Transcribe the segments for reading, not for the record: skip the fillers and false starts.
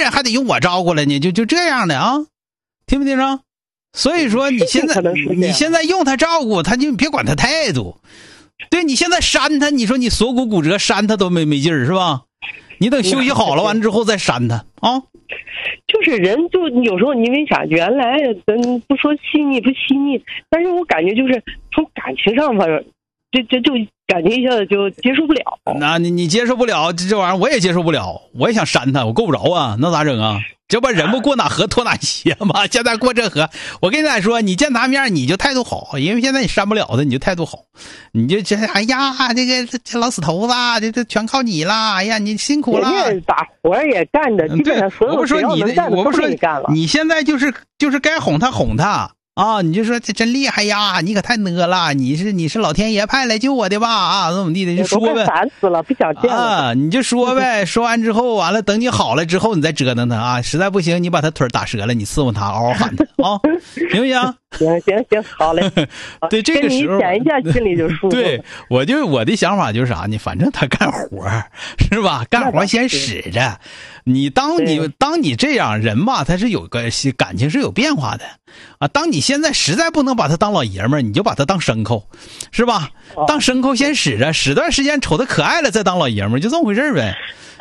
人还得用我照顾了呢，就这样的啊，听没听着？所以说你现在用他照顾他，就别管他态度。对，你现在扇他，你说你锁骨骨折扇他都没劲儿是吧？你等休息好了完之后再扇他啊。 就是人就有时候因为啥，原来咱不说细腻不细腻，但是我感觉就是从感情上面，就感觉一下子就接受不了。 那你接受不了这玩意儿，我也接受不了，我也想扇他，我够不着啊，那咋整啊？这不人不过哪河拖哪鞋吗？现在过这河，我跟你俩说，你见他面你就态度好，因为现在你扇不了他，你就态度好，你就哎呀，这老死头子，这全靠你了，哎呀，你辛苦了。 人家把活也干的，基本上所有只要能干的都给你干了。 你现在就是该哄他啊！你就说这真厉害呀，你可太呢了，你是老天爷派来救我的吧？啊，怎么地的就说呗。 烦死了，不想见了啊！你就说呗，说完之后完了，等你好了之后，你再折腾他啊！实在不行，你把他腿打折了，你伺候他，嗷嗷喊他啊，行不行？ 行，好嘞。 对，这个时候跟你讲一下，心里就舒服。 对，我的想法就是啥呢？反正他干活是吧？干活先使着。当你这样人吧，他是有个感情是有变化的啊。当你现在实在不能把他当老爷们儿，你就把他当牲口，是吧？当牲口先使着，使段时间瞅他可爱了再当老爷们儿，就这么回事呗。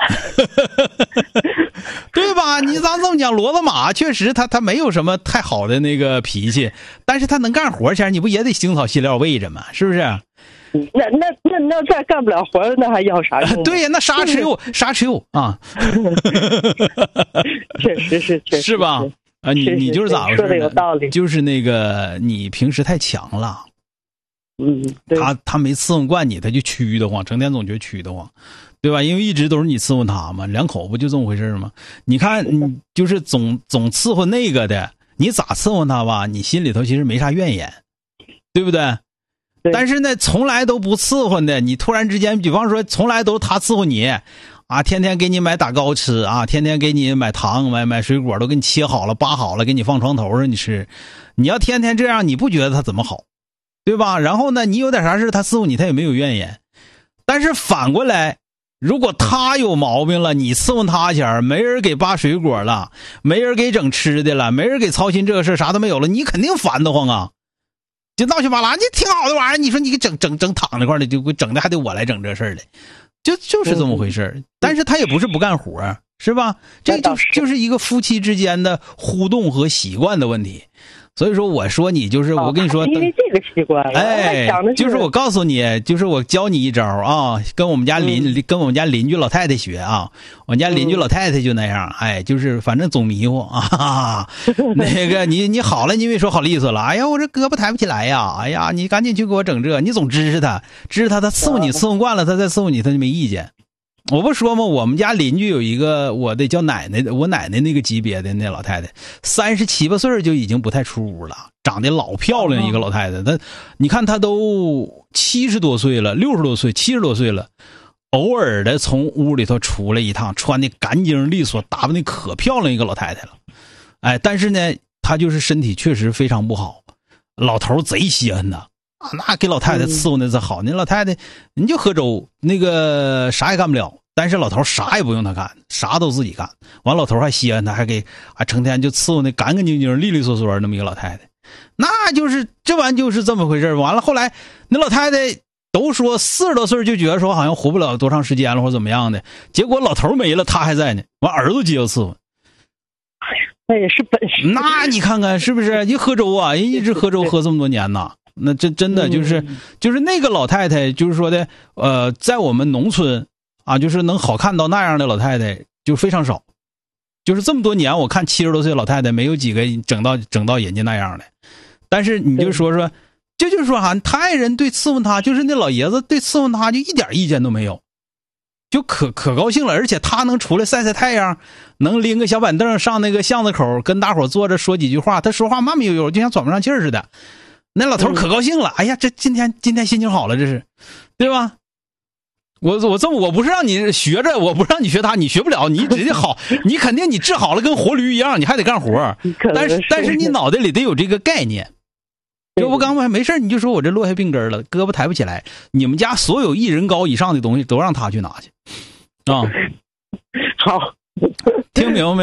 对吧？你咱这么讲，骡子马确实他没有什么太好的那个脾气，但是他能干活前，你不也得腥草细料喂着吗？是不是？ 那再干不了活，那还要啥用？ 对呀，那沙吃肉啊。 确实是吧？啊，你就是咋回事？ 说的有道理， 就是那个你平时太强了。 对， 他没伺候惯你，他就屈得慌，成天总觉得屈得慌，对吧？因为一直都是你伺候他嘛，两口不就这么回事吗？你看，你就是总伺候那个的，你咋伺候他吧？你心里头其实没啥怨言，对不对？但是呢，从来都不伺候的，你突然之间，比方说，从来都是他伺候你，啊，天天给你买打糕吃啊，天天给你买糖、买水果，都给你切好了、扒好了，给你放床头上你吃。你要天天这样，你不觉得他怎么好，对吧？然后呢，你有点啥事他伺候你，他也没有怨言。但是反过来，如果他有毛病了，你伺候他前没人给扒水果了，没人给整吃的了，没人给操心这个事，啥都没有了，你肯定烦得慌啊。就闹去巴拉，你挺好的玩意儿，你说你给整躺那块的，就整的还得我来整这事儿的，就是这么回事。但是他也不是不干活，是吧？这就是一个夫妻之间的互动和习惯的问题。所以说我说你就是我跟你说， 因为这个习惯， 哎，就是我告诉你，就是我教你一招啊，跟我们家邻居老太太学啊，我们家邻居老太太就那样，哎，就是反正总迷糊啊，那个你好了，你别说好利索了，哎呀，我这胳膊抬不起来呀，哎呀，你赶紧去给我整这，你总支持他，他伺候你伺候惯了，他再伺候你他就没意见。我不说吗？我们家邻居有一个，我得叫奶奶的，我奶奶那个级别的那老太太，37、8岁就已经不太出屋了，长得老漂亮一个老太太。你看她都70多岁了，60多岁，70多岁了，偶尔的从屋里头出来一趟，穿的干净利索，打扮的可漂亮一个老太太了。哎，但是呢，她就是身体确实非常不好，老头贼稀罕呐。那给老太太伺候那是好，那老太太你就喝粥，那个啥也干不了，但是老头啥也不用他干，啥都自己干。完老头还稀罕他，还成天就伺候那干干净净、利利索索那么一个老太太，那就是这玩意就是这么回事。完了后来那老太太都说40多岁就觉得说好像活不了多长时间了或者怎么样的，结果老头没了，他还在呢，完儿子接着伺候。 那也是本事。 那你看看是不是？一喝粥啊，人一直喝粥喝这么多年呐。那这真的就是那个老太太，就是说的，在我们农村啊，就是能好看到那样的老太太就非常少，就是这么多年我看70多岁老太太没有几个整到人家那样的。但是你就说，这就是说他爱人对伺候他，就是那老爷子对伺候他就一点意见都没有，就可高兴了，而且他能出来晒晒太阳，能拎个小板凳上那个巷子口跟大伙坐着说几句话，他说话慢慢悠悠，就像喘不上气儿似的。那老头可高兴了，哎呀，这今天心情好了，这是，对吧？我不是让你学着，我不是让你学他，你学不了，你直接好，你肯定你治好了跟活驴一样，你还得干活，但是你脑袋里得有这个概念。就不刚才没事你就说我这落下病根了，胳膊抬不起来，你们家所有1人高以上的东西都让他去拿去啊。 好， 听明白没？